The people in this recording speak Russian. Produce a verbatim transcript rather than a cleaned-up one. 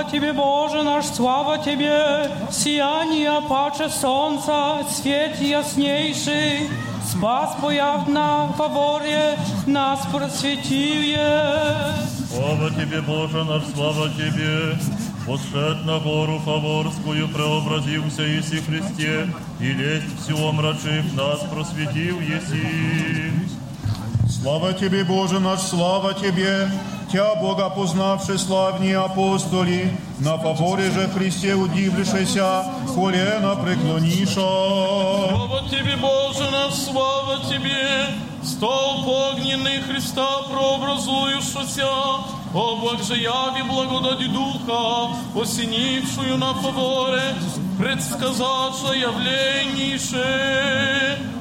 Тебе, Боже наш, слава Тебе, сияние паче солнца, свет яснейший, спас появ на фаворе, нас просветил. Слава Тебе, Боже наш, слава Тебе, восшед на гору Фаворскую, преобразился Иси Христе, и лесть всю омрачив, нас просветил Еси. Слава Тебе, Боже наш, слава Тебе, Тя, Бога познавши славні апостоли, на фаворе же Христе удивлившися, колено преклониша. Слава Тебе, Боже наш, слава Тебе, столб огненный Христа прообразующийся, облак же яви благодати Духа, осенившую на фаворе, предсказавшая явленнейше.